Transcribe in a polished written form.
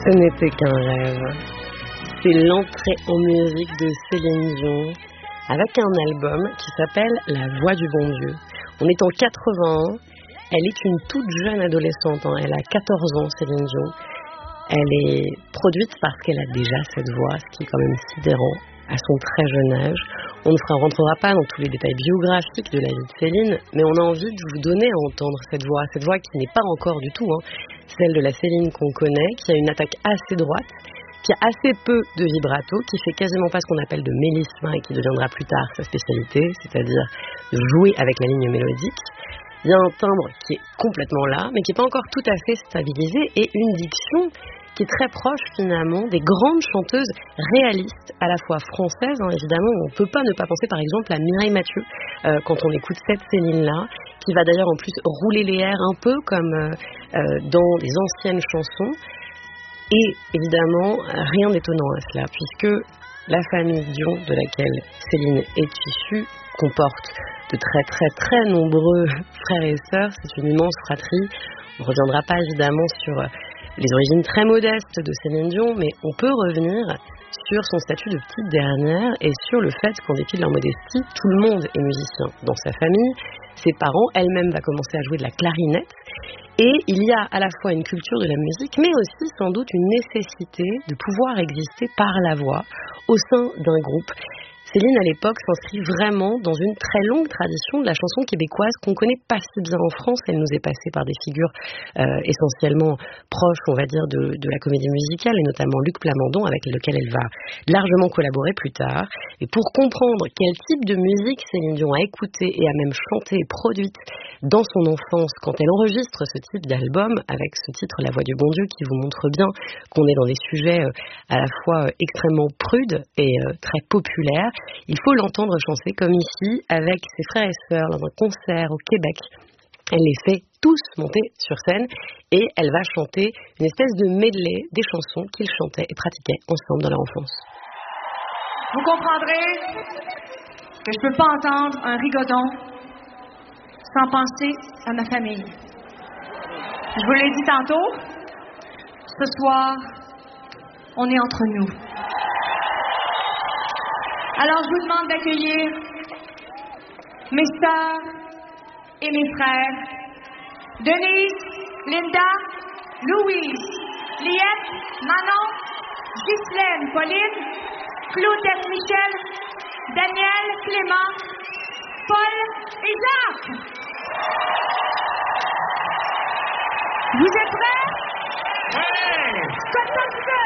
Ce n'était qu'un rêve. C'est l'entrée en musique de Céline Dion avec un album qui s'appelle La Voix du Bon Dieu. On est en 81. Elle est une toute jeune adolescente. Elle a 14 ans, Céline Dion. Elle est produite parce qu'elle a déjà cette voix, ce qui est quand même sidérant à son très jeune âge. On ne rentrera pas dans tous les détails biographiques de la vie de Céline, mais on a envie de vous donner à entendre cette voix qui n'est pas encore du tout celle de la Céline qu'on connaît, qui a une attaque assez droite, qui a assez peu de vibrato, qui fait quasiment pas ce qu'on appelle de mélissement et qui deviendra plus tard sa spécialité, c'est-à-dire de jouer avec la ligne mélodique. Il y a un timbre qui est complètement là, mais qui n'est pas encore tout à fait stabilisé, et une diction qui est très proche finalement des grandes chanteuses réalistes, à la fois françaises, évidemment. On ne peut pas ne pas penser par exemple à Mireille Mathieu, quand on écoute cette Céline-là, qui va d'ailleurs en plus rouler les airs un peu comme dans les anciennes chansons. Et évidemment, rien d'étonnant à cela, puisque la famille Dion, de laquelle Céline est issue, comporte de très très très nombreux frères et sœurs. C'est une immense fratrie. On ne reviendra pas évidemment sur les origines très modestes de Céline Dion, mais on peut revenir sur son statut de petite dernière et sur le fait qu'en dépit de leur modestie, tout le monde est musicien dans sa famille. Ses parents, elle-même va commencer à jouer de la clarinette. Et il y a à la fois une culture de la musique, mais aussi sans doute une nécessité de pouvoir exister par la voix au sein d'un groupe. Céline, à l'époque, s'inscrit vraiment dans une très longue tradition de la chanson québécoise qu'on connaît pas si bien en France. Elle nous est passée par des figures essentiellement proches, on va dire, de la comédie musicale, et notamment Luc Plamondon, avec lequel elle va largement collaborer plus tard. Et pour comprendre quel type de musique Céline Dion a écouté et a même chanté et produite dans son enfance, quand elle enregistre ce type d'album, avec ce titre La Voix du Bon Dieu, qui vous montre bien qu'on est dans des sujets à la fois extrêmement prudes et très populaires, il faut l'entendre chanter comme ici, avec ses frères et sœurs, dans un concert au Québec. Elle les fait tous monter sur scène et elle va chanter une espèce de medley des chansons qu'ils chantaient et pratiquaient ensemble dans leur enfance. Vous comprendrez que je ne peux pas entendre un rigodon sans penser à ma famille. Je vous l'ai dit tantôt, ce soir, on est entre nous. Alors, je vous demande d'accueillir mes sœurs et mes frères, Denise, Linda, Louise, Liette, Manon, Ghislaine, Pauline, Claudette, Michel, Daniel, Clément, Paul et Jacques. Vous êtes prêts? Hey! Comme ça.